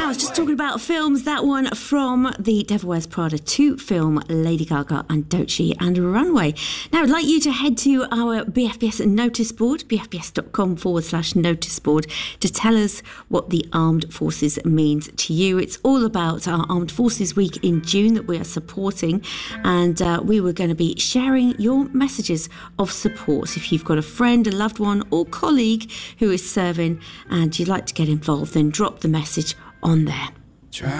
I was just talking about films. That one from the Devil Wears Prada 2 film, Lady Gaga and Doechii and Runway. Now, I'd like you to head to our BFBS notice board, bfbs.com/notice board, to tell us what the Armed Forces means to you. It's all about our Armed Forces Week in June that we are supporting, and we were going to be sharing your messages of support. If you've got a friend, a loved one or colleague who is serving and you'd like to get involved, then drop the message on there.